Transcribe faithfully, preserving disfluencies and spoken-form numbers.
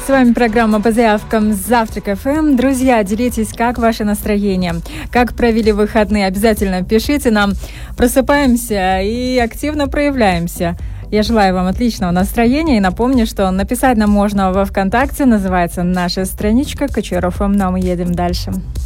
С вами программа по заявкам «Завтрак эф эм». Друзья, делитесь, как ваше настроение, как провели выходные. Обязательно пишите нам. Просыпаемся и активно проявляемся. Я желаю вам отличного настроения и напомню, что написать нам можно во ВКонтакте. Называется наша страничка «Кочур эф эм». Ну а мы едем дальше.